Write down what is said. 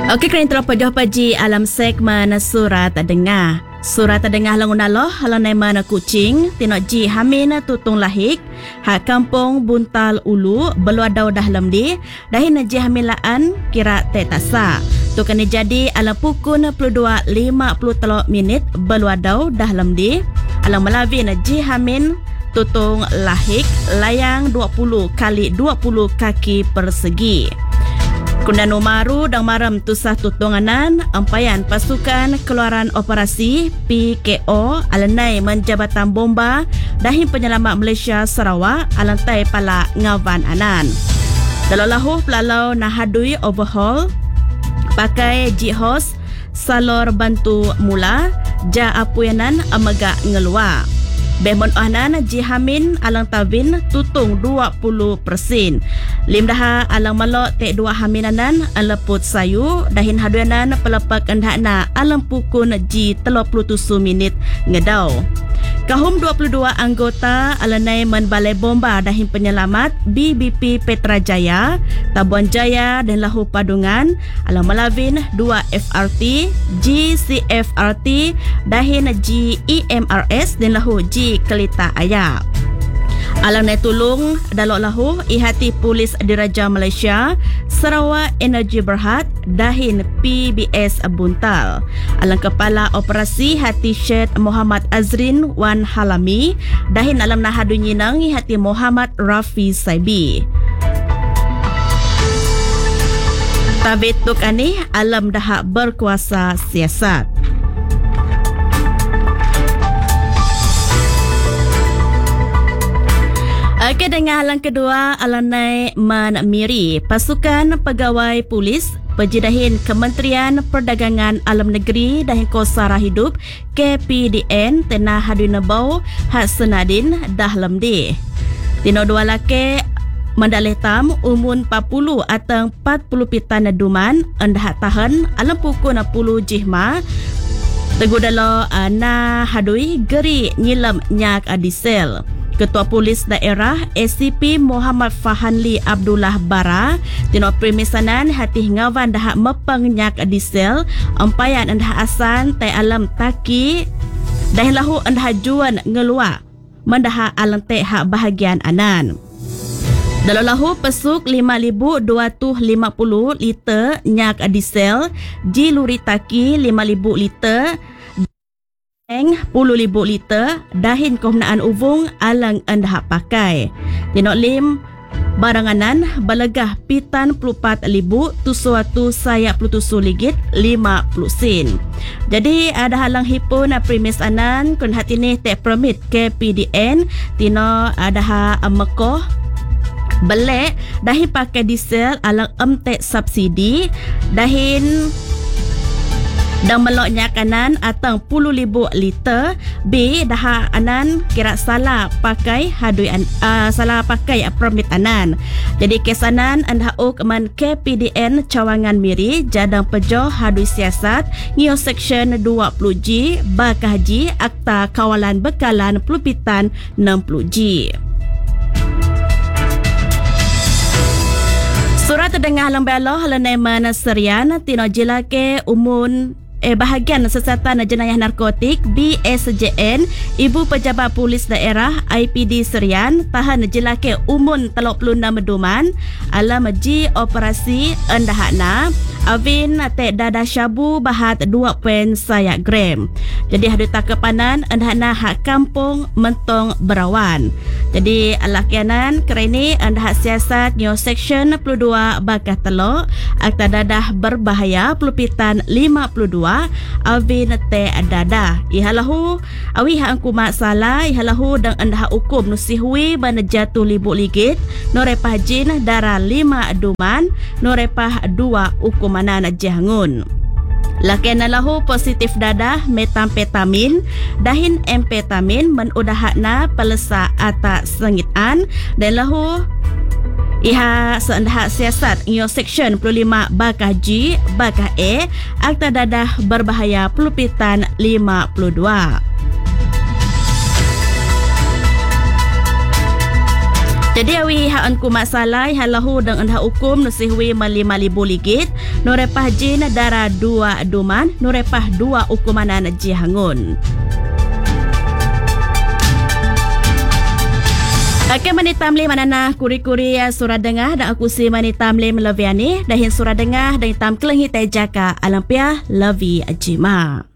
Okey, kerana terlepas paji alam segmen surat dengar. Surat dengar langunaloh halanai mana kucing tinok ji hamin tutung lahik hak kampung Buntal Ulu beluadau dah lemdi dahin ji hamilaan kira tetasa. Tu kena jadi alam pukul 22.53 beluadau dah lemdi alam melawin ji hamin tutung lahik layang 20 kali 20 kaki persegi. Kundan Umaru dan maram tusah tutunganan ampayan pasukan keluaran operasi PKO alanai menjabatan bomba dahin penyelamat Malaysia Sarawak alantai pala ngawan anan. Dalam lahu pelalau nahadui overhaul pakai jihos salor bantu mula ja apuyanan amaga ngeluar. Behmon ahnan jihamin alang tawin tutung 20%. Limdaha alang malok tek dua haminanan aleput sayu dahin haduanan pelepak endakna alang pukun ji 37 minit ngedau. Kahum 22 anggota alanai menbalai bomba dahin penyelamat BBP Petrajaya, Tabuan Jaya dan Lahu Padungan alang melawin 2 FRT, GCFRT dahin GEMRS dan Lahu G Kelita Ayak. Alang nai tulung dalok lahu ihati Polis Diraja Malaysia Sarawak Energy Berhad dahin PBS Buntal. Alang Kepala Operasi hati Syed Muhammad Azrin Wan Halami dahin alam nahadu nyinang ihati Muhammad Rafi Saibi. Tabetuk ani alam dah berkuasa siasat. Okey, dengan halang kedua alanai Manmiri, pasukan pegawai polis pejidahin Kementerian Perdagangan Alam Negeri dahin Kosara Hidup KPDN tenah hadu nebau hak senadin dah lemdi. Tino dua laki mendalih tam umun 40 atau 40 pitan duman endah tahan alam pukul 60 jihma teguh dalo na hadui geri nyilam nyak adisel. Ketua Polis Daerah SCP Muhammad Fahanli Abdullah Bara tino permisanan hati ngawan dah mepeng nyak disel ampayan endah asan tai alam taki dah lahu endah juan ngelua mendah alam te hak bahagian anan. Dalam lahu pesuk 5,250 liter nyak disel ji luri taki 5,000 liter 10,000 liter dahin kemenaan uvung alang endah pakai. Tinok lim baranganan balegah pitan 44,000 tu suatu saya plutusu ligit 50 sen. Jadi ada halang hipun premis anan kun hati ni tek permit KPDN tino ada ha mekoh belek dahin pakai diesel alang emtek subsidi dahin dan meloknya kanan atang 10,000 liter B dah anan kira salah pakai hadui salah pakai permit anan. Jadi kesanan anda ok man KPDN Cawangan Miri jadang pejo hadui siasat ngio section 20G bakahji Akta Kawalan Bekalan Pelupitan 60G. Surat terdengar lembelo halanai mana serian tino jilake umun bahagian Siasatan Jenayah Narkotik BSJN Ibu Pejabat Polis Daerah IPD Serian tahan jelake umun 36 duman alam ji operasi endahakna Avin te dada syabu bahat 2 sayak gram. Jadi hadu takapanan endahakna hak kampung Mentong Berawan. Jadi alakianan kereni endah siasat nyo section 22 bakah telok akta dadah berbahaya pelupitan 52 Avin te dada ihalahu awi hak angku masalah ihalahu dang endah hukum nusihui bana jatuh libu ligit norepah jin darah 5 duman norepah 2 hukumanan jangun. Lakian lahu positif dadah metamfetamin dahin ampetamin menudahakna pelesa atak sengitan dan lahu iha seendah siasat ngio section 25 bakah G bakah E akta dadah berbahaya pelupitan 52. Jadi awi haan ku masalah halahu dengan hak hukum nusihwi mali boligit norepah jin dara dua duman norepah dua hukumanan jihangun. Akan manitamli manana kuri-kuri surah dengah dan aku si manitamli meleviani dahin surah dengah dan hitam kelengi tejaka alampia levi ajima.